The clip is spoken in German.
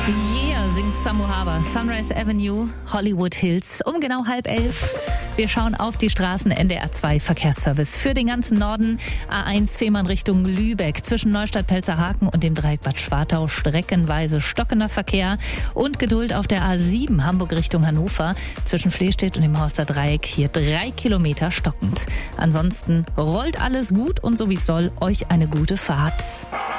Yeah, singt Samu Haber. Sunrise Avenue, Hollywood Hills, um genau 10:30. Wir schauen auf die Straßen. NDR 2 Verkehrsservice für den ganzen Norden. A1 Fehmarn Richtung Lübeck. Zwischen Neustadt-Pelzerhaken und dem Dreieck Bad Schwartau streckenweise stockender Verkehr. Und Geduld auf der A7 Hamburg Richtung Hannover. Zwischen Flehstedt und dem Horster Dreieck hier 3 Kilometer stockend. Ansonsten rollt alles gut und so wie es soll. Euch eine gute Fahrt.